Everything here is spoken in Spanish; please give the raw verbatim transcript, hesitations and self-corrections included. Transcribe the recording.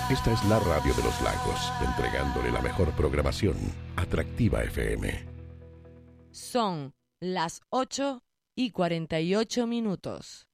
Esta es la radio de los lagos, entregándole la mejor programación. Atractiva F M. Son las ocho y cuarenta y ocho minutos.